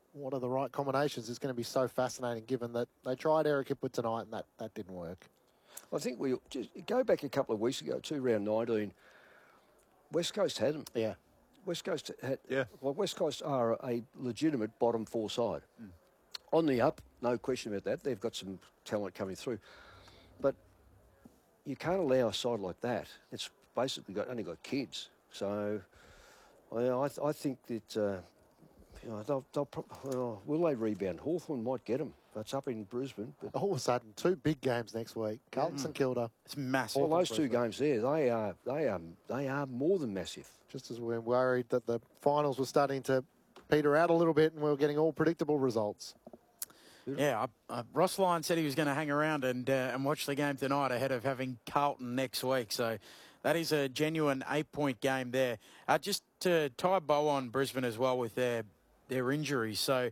what are the right combinations is going to be so fascinating, given that they tried Eric Hipwood tonight and that didn't work. I think we just go back a couple of weeks ago to round 19. West Coast had them. Yeah. West Coast had. Yeah. Well, West Coast are a legitimate bottom four side. On the up, no question about that. They've got some talent coming through, but you can't allow a side like that. It's basically only got kids. So I think that will they rebound? Hawthorn might get them. That's up in Brisbane. But all of a sudden, 2 big games next week. Carlton St Kilda. It's massive. All those 2 games there, they are more than massive. Just as we're worried that the finals were starting to peter out a little bit and we were getting all predictable results. Yeah, Ross Lyon said he was going to hang around and watch the game tonight ahead of having Carlton next week. So that is a genuine 8-point game there. Just to tie a bow on Brisbane as well with their injuries. So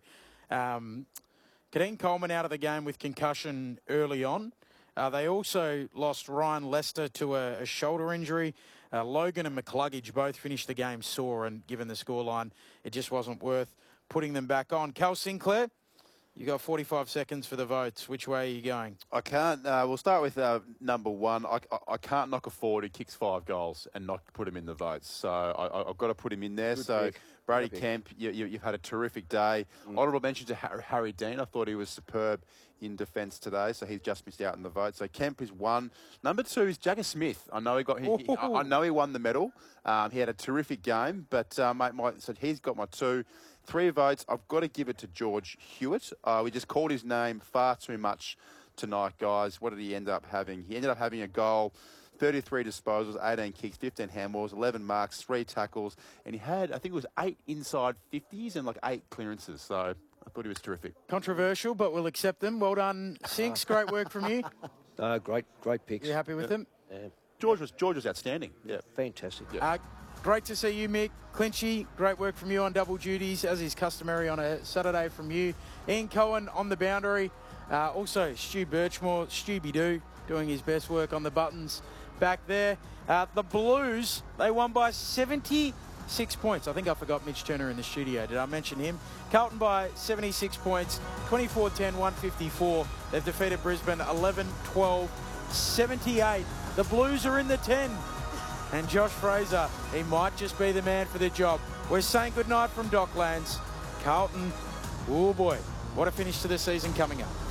Kadeem Coleman out of the game with concussion early on. They also lost Ryan Lester to a shoulder injury. Logan and McCluggage both finished the game sore, and given the scoreline, it just wasn't worth putting them back on. Cal Sinclair, you got 45 seconds for the votes. Which way are you going? I can't. We'll start with number 1. I can't knock a forward who kicks 5 goals and not put him in the votes. So I've got to put him in there. Good so pick. Brady Good Kemp, you've had a terrific day. Honourable mention to Harry Dean. I thought he was superb in defence today, so he's just missed out in the vote. So Kemp is 1. Number 2 is Jagger Smith. I know I know he won the medal. He had a terrific game, but so he's got my 2. 3 votes. I've got to give it to George Hewitt. We just called his name far too much tonight, guys. What did he end up having? He ended up having a goal, 33 disposals, 18 kicks, 15 handballs, 11 marks, 3 tackles, and he had, I think it was 8 inside 50s and like 8 clearances. So I thought he was terrific. Controversial, but we'll accept them. Well done, Sinks. Great work from you. Great picks. You happy with them? Yeah. George was outstanding. Yeah. Fantastic. Yeah. Great to see you, Mick. Clinchy, great work from you on double duties, as is customary on a Saturday from you. Ian Cohen on the boundary. Also, Stu Birchmore, Stubby-Doo, doing his best work on the buttons back there. The Blues, they won by 76 points. I think I forgot Mitch Turner in the studio. Did I mention him? Carlton by 76 points, 24-10, 154. They've defeated Brisbane 11-12, 78. The Blues are in the 10. And Josh Fraser, he might just be the man for the job. We're saying goodnight from Docklands. Carlton, oh boy, what a finish to the season coming up.